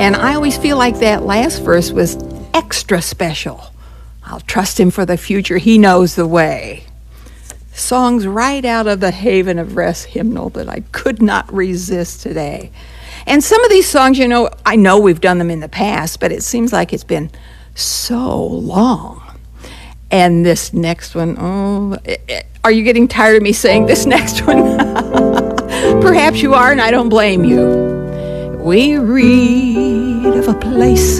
And I always feel like that last verse was extra special. I'll trust him for the future. He knows the way. Songs right out of the Haven of Rest hymnal that I could not resist today. And some of these songs, I know we've done them in the past, but it seems like it's been so long. And this next one, are you getting tired of me saying this next one? Perhaps you are, and I don't blame you. We read of a place